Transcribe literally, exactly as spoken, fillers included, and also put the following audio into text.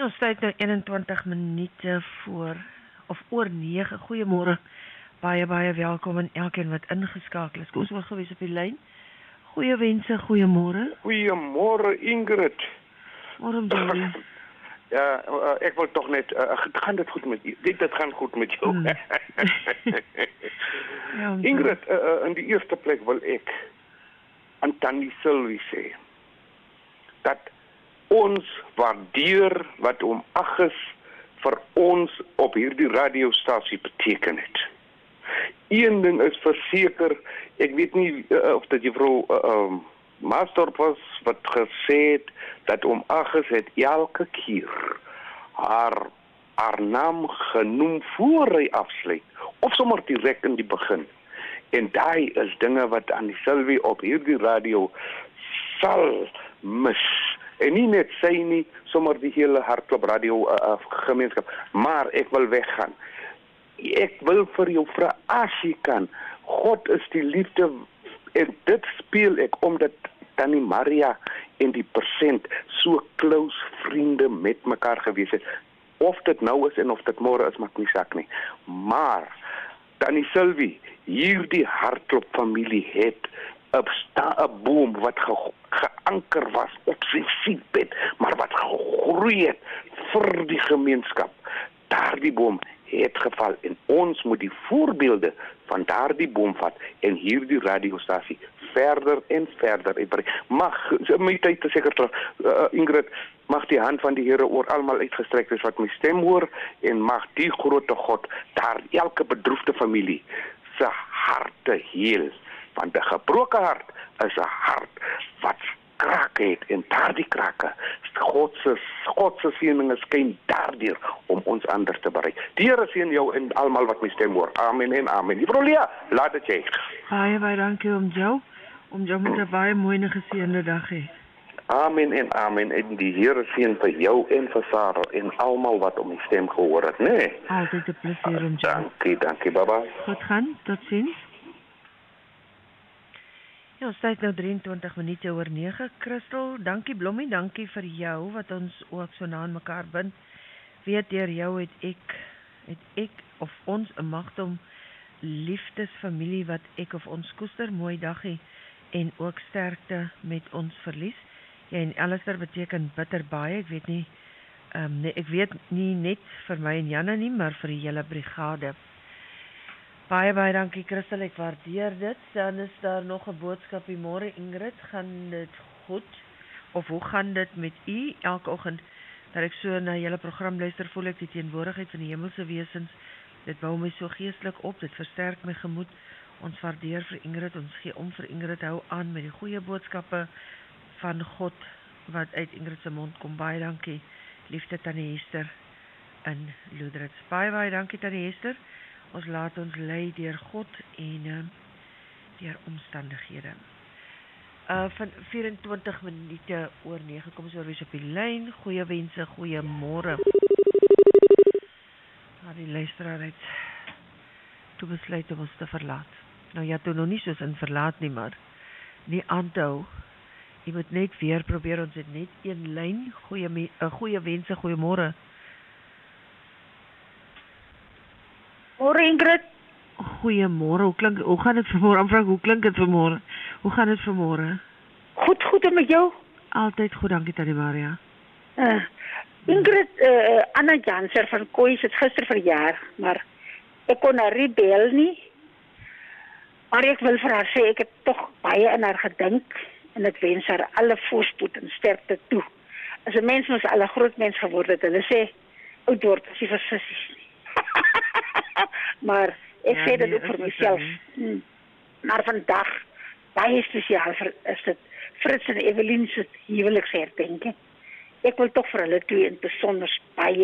ons tyd nou eenentwintig minute voor, of oor nege. Goeiemôre, baie, baie welkom aan elkeen wat ingeskakel is. Kom ons word gewees op die lyn. Goeie wense, goeiemôre. Goeiemôre Ingrid. Môre Joey. Ja, uh, ek wil toch net, uh, gaan dit goed met jou? Dit, dit gaan goed met jou. Hmm. ja, Ingrid, uh, uh, in die eerste plek wil ek aan Tannie Sylvie sê, dat ons waardeer wat om Agnes vir ons op hierdie radiostasie beteken het. Een ding is verseker, ek weet nie uh, of dit juffrou uh, um, Maasdorp was wat gesê het dat om Agnes het elke keer haar, haar naam genoem voor hy afsluit, of sommer direk in die begin. En daai is dinge wat aan die Sylvie op hierdie radio sal mis. En nie net sy nie, sommer die hele Hartklop radio uh, uh, gemeenskap, maar ek wil weggaan. Ek wil vir jou vra, as jy kan, God is die liefde, en dit speel ek omdat Tannie Maria en die persent so close vriende met mekaar gewees het. Of dit nou is en of dit môre is, maak nie saak nie. Maar Tannie Sylvie, hierdie Hartklop familie het 'n sta 'n boom wat ge, geanker was op sy siekbed, maar wat gegroei het vir die gemeenskap. Daardie boom het geval en ons moet die voorbeelde van daardie boom vat en hierdie radiostasie verder en verder uitbrei. Mag, my tyd is seker terug, uh, Ingrid, mag die hand van die Here oor almal uitgestrek wees wat my stem hoor en mag die grote God daar elke bedroefde familie se harte heel. Want 'n gebroke hart is 'n hart wat krake het en daardie krake, God se God se seëninge skyn daardeur om ons anders te bereik. Die Here seën jou en almal wat my stem hoor. Amen en amen. Juffrou Lia, laat dit jy. Baie baie dankie om jou. Om jou met 'n baie mooi en geseënde dag hê. Amen en amen. En die Here seën vir jou en vir Sarah en almal wat om die stem gehoor het, né? Nee? Altyd 'n plesier om jou. Dankie, dankie, baba. Goed gaan, totsiens. Ja, ons tyd nou drieëntwintig minute oor nege. Christel, dankie Blommie, dankie vir jou wat ons ook so na aan mekaar bind. Weet deur jou het ek het ek of ons 'n magdom liefdesfamilie wat ek of ons koester. Mooi daggie en ook sterkte met ons verlies. Ja, en Alistair beteken bitter baie. Ek weet nie um, nee, ek weet nie net vir my en Janne nie, maar vir die hele brigade. Baie, baie dankie Christel, ek waardeer dit. Dan is daar nog 'n boodskapie môre, Ingrid, gaan dit goed? Of hoe gaan dit met u? Elke oggend dat ek so na julle program luister, voel ek die teenwoordigheid van die hemelse wesens. Dit bou my so geestelik op, dit versterk my gemoed. Ons waardeer vir Ingrid, ons gee om vir Ingrid, hou aan met die goeie boodskappe van God wat uit Ingrid se mond kom. Baie dankie, liefde Tannie Hester in Loederitz. Baie, baie dankie Tannie Hester. Ons laat ons lei deur God en uh, deur omstandighede. Uh, van vyf-en-twintig minute oor nege, kom ons oor wees op die lyn. Goeie wense, goeie môre. Nou, die luisteraar het toe besluit om ons te verlaat. Nou ja, toe nog nie soos in verlaat nie, maar nie aan te hou. Jy moet net weer probeer, ons het net een lyn. Goeie, uh, goeie wense, goeie môre. Môre Ingrid. Goeiemôre. Hoe klink hoe gaan dit vanmôre? Aanvra hoe klink dit vanmôre? Hoe gaan dit vanmôre? Goed, goed en met jou? Altyd goed, dankie Tannie Maria. Uh, Ingrid, uh, Anna Janser van Kooi het gister verjaar, maar ek kon haar nie bel nie. Maar ek wil vir haar sê ek het tog baie aan haar gedink en ek wens haar alle voorspoed en sterkte toe. As 'n mens mos al 'n groot mens geword het, hulle sê oud word as jy vir sissies nie. Maar ek ja, sê dit nee, ook vir myself. Hmm. Maar vandag, baie spesiaal vir, is dit Fritz en Evelien se huweliksherdenking. Ek wil toch vir hulle twee in besonder